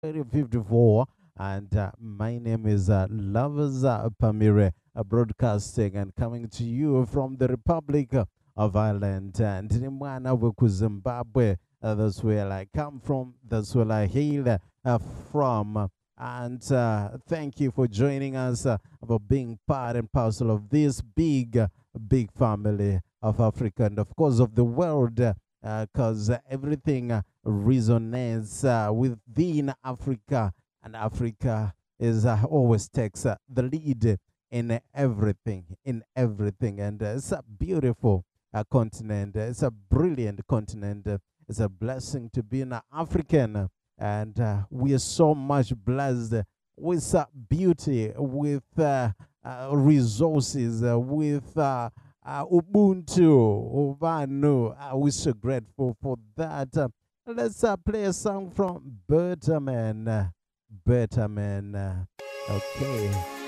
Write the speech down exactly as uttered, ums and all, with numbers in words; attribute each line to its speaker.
Speaker 1: fifty-four, and uh, my name is uh, Lovers uh, Pamire, uh, broadcasting and coming to you from the Republic uh, of Ireland. And Nimwana Wuku, Zimbabwe. Uh, that's where I come from, that's where I hail uh, from. And uh, thank you for joining us, uh, for being part and parcel of this big, uh, big family of Africa and, of course, of the world. Because uh, uh, everything uh, resonates uh, within Africa, and Africa is uh, always takes uh, the lead in everything, in everything, and uh, it's a beautiful uh, continent. It's a brilliant continent. Uh, it's a blessing to be an African, and uh, we are so much blessed with uh, beauty, with uh, uh, resources, uh, with uh, uh, Ubuntu, Ubanu. Uh, we're so grateful for that. Uh, let's uh, play a song from Bertaman. Uh, Bertaman. Uh, okay.